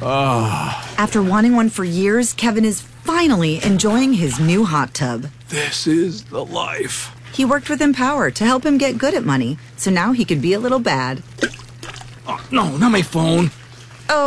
After wanting one for years, Kevin is finally enjoying his new hot tub. This is the life. He worked with Empower to help him get good at money, so now he could be a little bad. Oh, no, not my phone.